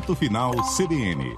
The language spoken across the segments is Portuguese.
Ponto Final CBN.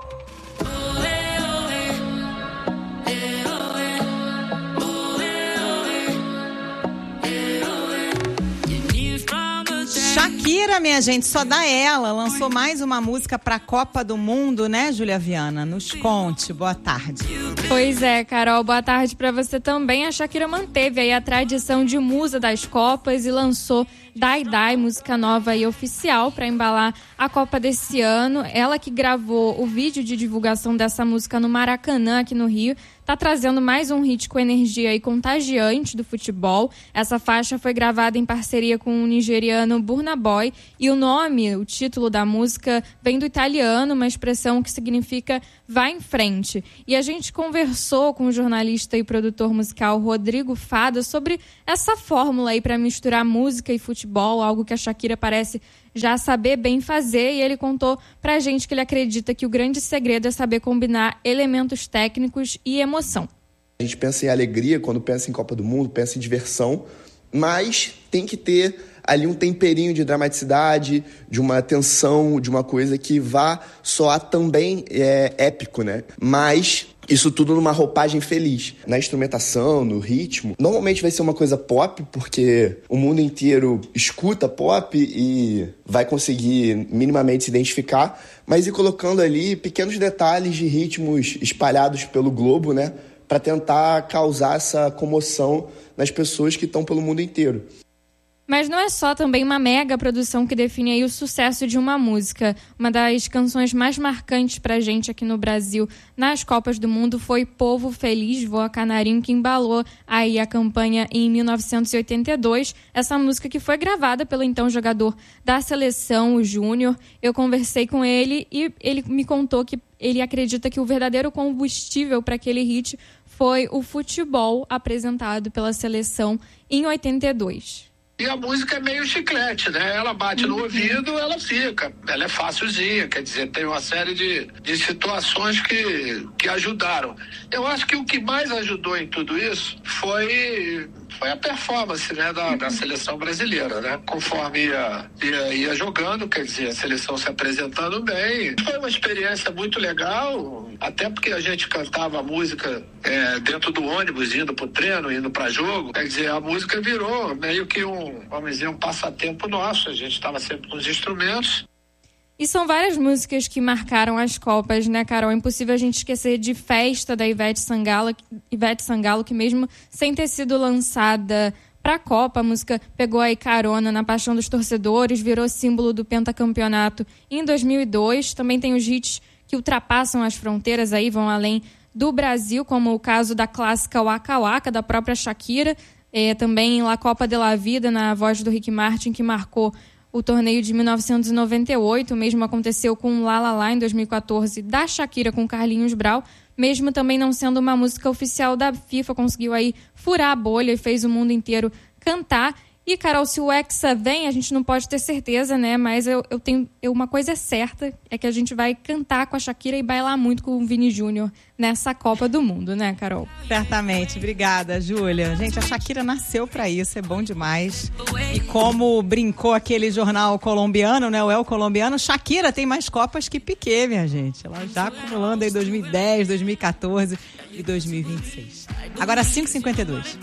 Shakira, minha gente, só dá ela. Lançou mais uma música para a Copa do Mundo, né, Júlia Viana? Nos conte. Boa tarde. Pois é, Carol, boa tarde para você também. A Shakira manteve aí a tradição de musa das Copas e lançou Dai Dai, música nova e oficial para embalar a Copa desse ano. Ela que gravou o vídeo de divulgação dessa música no Maracanã, aqui no Rio, tá trazendo mais um hit com energia e contagiante do futebol. Essa faixa foi gravada em parceria com o nigeriano Burna Boy e o título da música vem do italiano, uma expressão que significa vá em frente. E a gente conversou com o jornalista e produtor musical Rodrigo Fada sobre essa fórmula aí para misturar música e futebol, algo que a Shakira parece já saber bem fazer, e ele contou pra gente que ele acredita que o grande segredo é saber combinar elementos técnicos e emoção. A gente pensa em alegria quando pensa em Copa do Mundo, pensa em diversão, mas tem que ter ali um temperinho de dramaticidade, de uma tensão, de uma coisa que vá soar também épico, né? Mas isso tudo numa roupagem feliz. Na instrumentação, no ritmo, normalmente vai ser uma coisa pop, porque o mundo inteiro escuta pop e vai conseguir minimamente se identificar, mas ir colocando ali pequenos detalhes de ritmos espalhados pelo globo, né? Para tentar causar essa comoção nas pessoas que estão pelo mundo inteiro. Mas não é só também uma mega produção que define aí o sucesso de uma música. Uma das canções mais marcantes pra gente aqui no Brasil nas Copas do Mundo foi Povo Feliz, Voa Canarinho, que embalou aí a campanha em 1982. Essa música que foi gravada pelo então jogador da seleção, o Júnior. Eu conversei com ele e ele me contou que ele acredita que o verdadeiro combustível para aquele hit foi o futebol apresentado pela seleção em 82. E a música é meio chiclete, né? Ela bate no ouvido, ela fica. Ela é facilzinha, quer dizer, tem uma série de situações que ajudaram. Eu acho que o que mais ajudou em tudo isso foi a performance, né, da seleção brasileira, né? Conforme ia jogando, quer dizer, a seleção se apresentando bem. Foi uma experiência muito legal, até porque a gente cantava a música dentro do ônibus, indo pro treino, indo pra jogo. Quer dizer, a música virou meio que um passatempo nosso. A gente estava sempre com os instrumentos. E são várias músicas que marcaram as Copas, né, Carol? É impossível a gente esquecer de Festa, da Ivete Sangalo, que mesmo sem ter sido lançada para a Copa, a música pegou aí carona na paixão dos torcedores, virou símbolo do pentacampeonato em 2002. Também tem os hits que ultrapassam as fronteiras, aí vão além do Brasil, como o caso da clássica Waka Waka, da própria Shakira. Também La Copa de la Vida, na voz do Ricky Martin, que marcou o torneio de 1998, o mesmo aconteceu com La La La em 2014, da Shakira com Carlinhos Brau, mesmo também não sendo uma música oficial da FIFA, conseguiu aí furar a bolha e fez o mundo inteiro cantar. E, Carol, se o Hexa vem, a gente não pode ter certeza, né? Mas uma coisa é certa, é que a gente vai cantar com a Shakira e bailar muito com o Vini Júnior nessa Copa do Mundo, né, Carol? Certamente. Obrigada, Júlia. Gente, a Shakira nasceu pra isso, é bom demais. E como brincou aquele jornal colombiano, né, o El Colombiano, Shakira tem mais Copas que Piqué, minha gente. Ela já acumulando aí 2010, 2014 e 2026. Agora 5h52.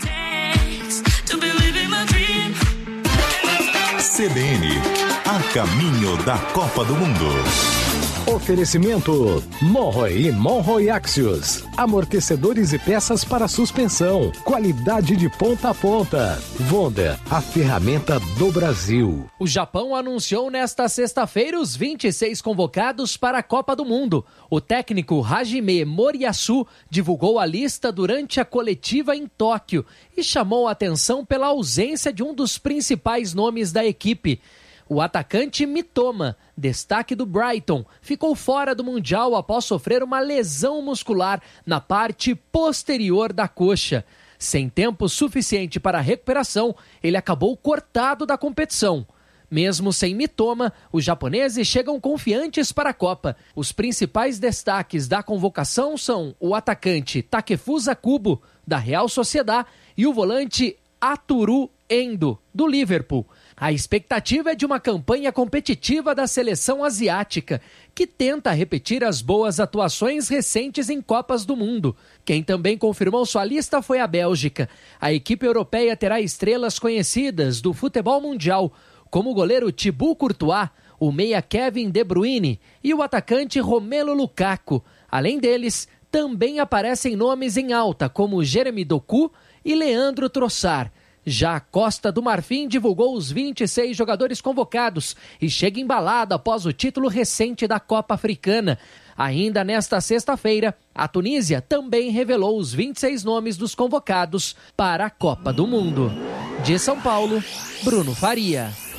CBN, a caminho da Copa do Mundo. Oferecimento Monroe e Monroe Axios. Amortecedores e peças para suspensão. Qualidade de ponta a ponta. Vonda, a ferramenta do Brasil. O Japão anunciou nesta sexta-feira os 26 convocados para a Copa do Mundo. O técnico Hajime Moriyasu divulgou a lista durante a coletiva em Tóquio e chamou a atenção pela ausência de um dos principais nomes da equipe. O atacante Mitoma, destaque do Brighton, ficou fora do Mundial após sofrer uma lesão muscular na parte posterior da coxa. Sem tempo suficiente para a recuperação, ele acabou cortado da competição. Mesmo sem Mitoma, os japoneses chegam confiantes para a Copa. Os principais destaques da convocação são o atacante Takefusa Kubo, da Real Sociedad, e o volante Aturu Endo, do Liverpool. A expectativa é de uma campanha competitiva da seleção asiática, que tenta repetir as boas atuações recentes em Copas do Mundo. Quem também confirmou sua lista foi a Bélgica. A equipe europeia terá estrelas conhecidas do futebol mundial, como o goleiro Thibaut Courtois, o meia Kevin De Bruyne e o atacante Romelu Lukaku. Além deles, também aparecem nomes em alta, como Jeremy Doku e Leandro Trossard. Já a Costa do Marfim divulgou os 26 jogadores convocados e chega embalada após o título recente da Copa Africana. Ainda nesta sexta-feira, a Tunísia também revelou os 26 nomes dos convocados para a Copa do Mundo. De São Paulo, Bruno Faria.